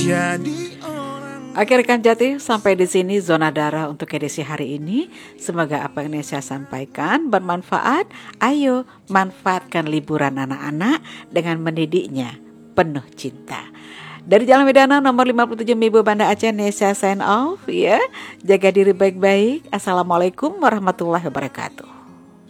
Oke rekan Jati, sampai di sini zona darah untuk edisi hari ini. Semoga apa yang saya sampaikan bermanfaat. Ayo manfaatkan liburan anak-anak dengan mendidiknya penuh cinta. Dari Jalan Medana nomor 57 Mibu Banda Aceh, Nesya sign off ya. Jaga diri baik-baik. Assalamualaikum warahmatullahi wabarakatuh.